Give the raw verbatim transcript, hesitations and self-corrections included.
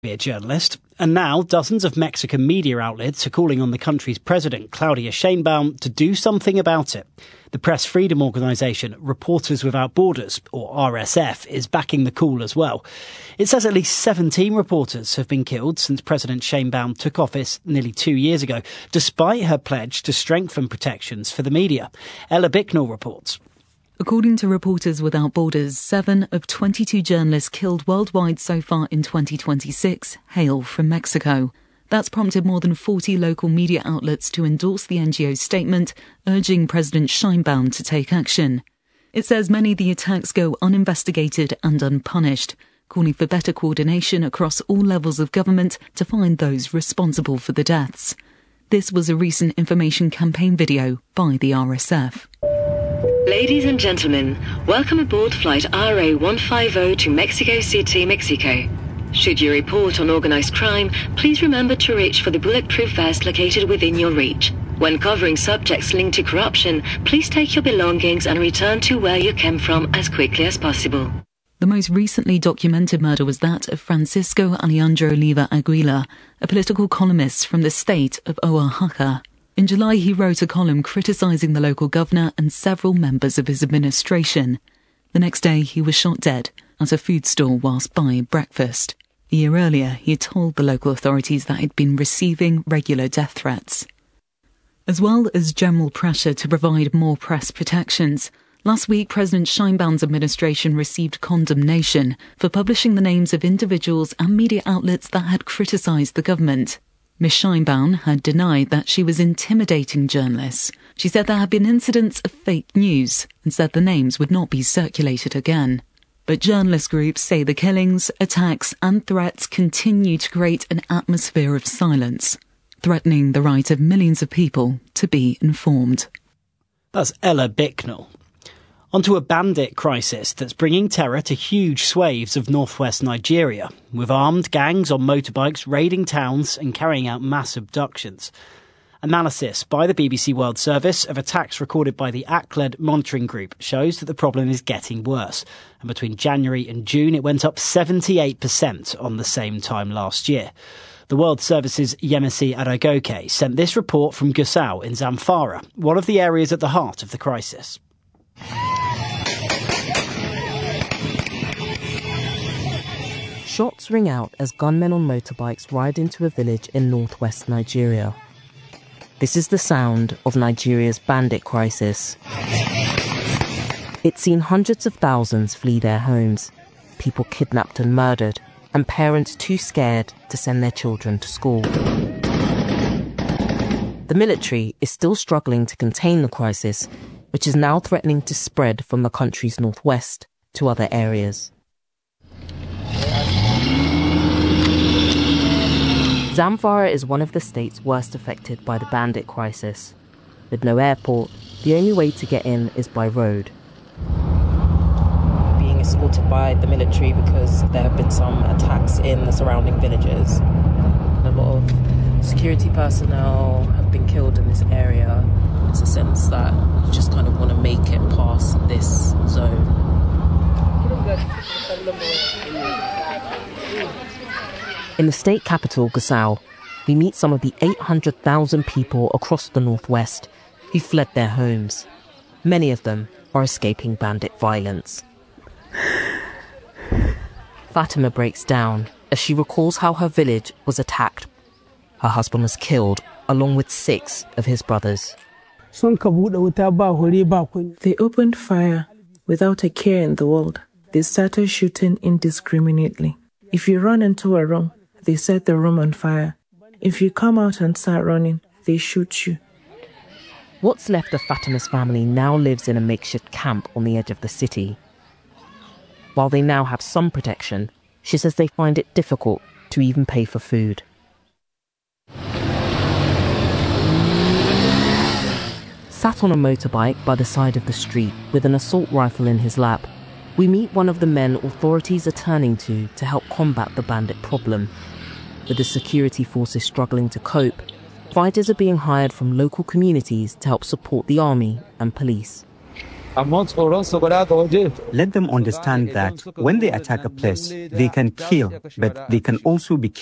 Be a journalist, and now dozens of Mexican media outlets are calling on the country's president, Claudia Sheinbaum, to do something about it. The press freedom organisation Reporters Without Borders, or R S F, is backing the call as well. It says at least seventeen reporters have been killed since President Sheinbaum took office nearly two years ago, despite her pledge to strengthen protections for the media. Ella Bicknell reports. According to Reporters Without Borders, seven of twenty-two journalists killed worldwide so far in twenty twenty-six hail from Mexico. That's prompted more than forty local media outlets to endorse the N G O's statement, urging President Sheinbaum to take action. It says many of the attacks go uninvestigated and unpunished, calling for better coordination across all levels of government to find those responsible for the deaths. This was a recent information campaign video by the R S F. Ladies and gentlemen, welcome aboard flight R A one fifty to Mexico City, Mexico. Should you report on organised crime, please remember to reach for the bulletproof vest located within your reach. When covering subjects linked to corruption, please take your belongings and return to where you came from as quickly as possible. The most recently documented murder was that of Francisco Alejandro Oliva Aguilar, a political columnist from the state of Oaxaca. In July, he wrote a column criticising the local governor and several members of his administration. The next day, he was shot dead at a food stall whilst buying breakfast. A year earlier, he had told the local authorities that he'd been receiving regular death threats. As well as general pressure to provide more press protections, last week President Sheinbaum's administration received condemnation for publishing the names of individuals and media outlets that had criticised the government. Miz Sheinbaum had denied that she was intimidating journalists. She said there had been incidents of fake news and said the names would not be circulated again. But journalist groups say the killings, attacks and threats continue to create an atmosphere of silence, threatening the right of millions of people to be informed. That's Ella Bicknell. Onto a bandit crisis that's bringing terror to huge swathes of northwest Nigeria, with armed gangs on motorbikes raiding towns and carrying out mass abductions. Analysis by the B B C World Service of attacks recorded by the A C L E D monitoring group shows that the problem is getting worse, and between January and June it went up seventy-eight percent on the same time last year. The World Service's Yemisi Adegoke sent this report from Gusau in Zamfara, one of the areas at the heart of the crisis. Shots ring out as gunmen on motorbikes ride into a village in northwest Nigeria. This is the sound of Nigeria's bandit crisis. It's seen hundreds of thousands flee their homes, people kidnapped and murdered, and parents too scared to send their children to school. The military is still struggling to contain the crisis, which is now threatening to spread from the country's northwest to other areas. Zamfara is one of the states worst affected by the bandit crisis. With no airport, the only way to get in is by road. Being escorted by the military because there have been some attacks in the surrounding villages. A lot of security personnel have been killed in this area. It's a sense that you just kind of want to make it past this zone. In the state capital, Gusau, we meet some of the eight hundred thousand people across the northwest who fled their homes. Many of them are escaping bandit violence. Fatima breaks down as she recalls how her village was attacked. Her husband was killed, along with six of his brothers. They opened fire without a care in the world. They started shooting indiscriminately. If you run into a room, they set the room on fire. If you come out and start running, they shoot you. What's left of Fatima's family now lives in a makeshift camp on the edge of the city. While they now have some protection, she says they find it difficult to even pay for food. Sat on a motorbike by the side of the street with an assault rifle in his lap, we meet one of the men authorities are turning to to help combat the bandit problem. With the security forces struggling to cope, fighters are being hired from local communities to help support the army and police. Let them understand that when they attack a place, they can kill, but they can also be